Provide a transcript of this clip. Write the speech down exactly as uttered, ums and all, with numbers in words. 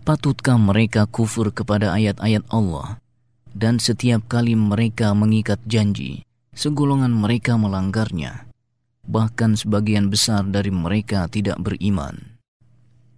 Patutkah mereka kufur kepada ayat-ayat Allah, dan setiap kali mereka mengikat janji, segolongan mereka melanggarnya, bahkan sebagian besar dari mereka tidak beriman.